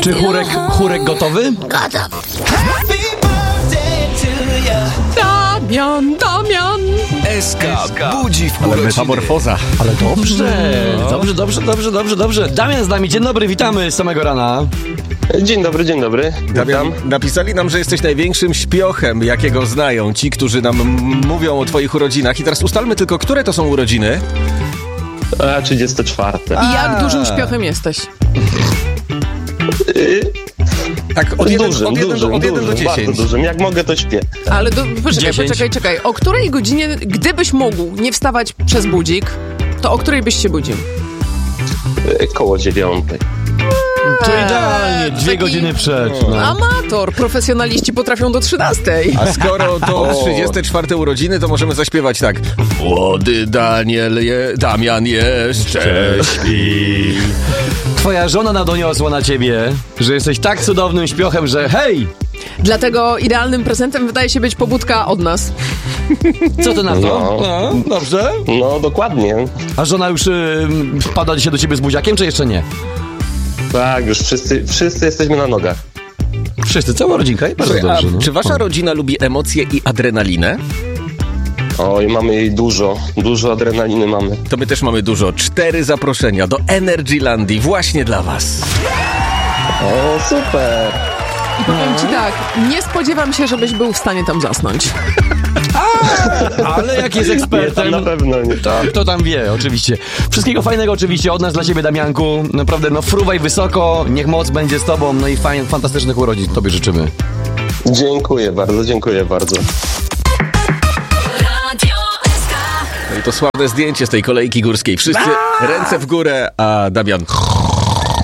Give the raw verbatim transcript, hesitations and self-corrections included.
Czy chórek, chórek gotowy? Gotowy. Damian, Damian. S K budzi w urodziny. Metamorfoza. Ale dobrze, dobrze, dobrze, dobrze, dobrze, dobrze. Damian z nami, dzień dobry, witamy z samego rana. Dzień dobry, dzień dobry. Damian, napisali nam, że jesteś największym śpiochem, jakiego znają ci, którzy nam m- mówią o twoich urodzinach. I teraz ustalmy tylko, które to są urodziny. A, trzydzieste czwarte. I jak dużym śpiochem jesteś? Tak, od jeden, Dużym, od jeden, dużym, do, od jeden do dużym, bardzo dziesięć. dużym. Jak mogę, to śpię. Ale do, poczekaj, Dziesięć. poczekaj, czekaj. O której godzinie, gdybyś mógł nie wstawać przez budzik, to o której byś się budził? E, Koło dziewiątej. To idealnie, dwie taki- godziny przed. No. Amator, profesjonaliści potrafią do trzynastej. A skoro to O. trzydzieste czwarte urodziny, to możemy zaśpiewać tak. Młody Daniel, je, Damian jeszcze śpi. Twoja żona nadoniosła na ciebie, że jesteś tak cudownym śpiochem, że hej, Dlatego idealnym prezentem wydaje się być pobudka od nas. co ty na to? No. No, dobrze. No, dokładnie. A żona już y, wpada dzisiaj do ciebie z buziakiem, czy jeszcze nie? Tak, już wszyscy, wszyscy jesteśmy na nogach. Wszyscy, cała rodzinka i bardzo Słuchaj, dobrze. a No. czy wasza rodzina lubi emocje i adrenalinę? Oj, mamy jej dużo, dużo adrenaliny mamy. To my też mamy dużo. Cztery zaproszenia do Energylandii właśnie dla was. O, super. I powiem ci tak, nie spodziewam się, żebyś był w stanie tam zasnąć. Ale jak jest Nie, ekspertem, tam na pewno nie. to kto tam wie, oczywiście. Wszystkiego fajnego oczywiście od nas dla ciebie, Damianku. Naprawdę, no fruwaj wysoko, niech moc będzie z tobą, no i fajn, fantastycznych urodzin tobie życzymy. Dziękuję bardzo, dziękuję bardzo. No i to sławne zdjęcie z tej kolejki górskiej. Wszyscy ręce w górę, a Damian...